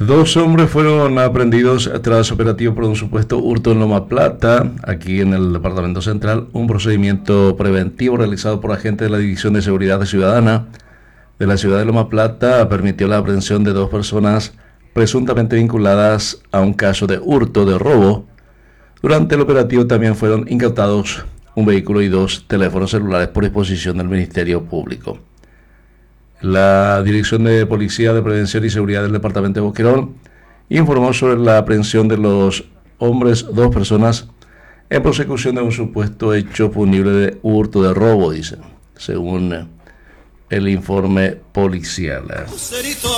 Dos hombres fueron aprehendidos tras operativo por un supuesto hurto en Loma Plata, aquí en el Departamento Central. Un procedimiento preventivo realizado por agentes de la División de Seguridad Ciudadana de la ciudad de Loma Plata permitió la aprehensión de dos personas presuntamente vinculadas a un caso de hurto de robo. Durante el operativo también fueron incautados un vehículo y dos teléfonos celulares por disposición del Ministerio Público. La Dirección de Policía de Prevención y Seguridad del Departamento de Boquerón informó sobre la aprehensión de los hombres, dos personas, en prosecución de un supuesto hecho punible de hurto de robo, dice, según el informe policial.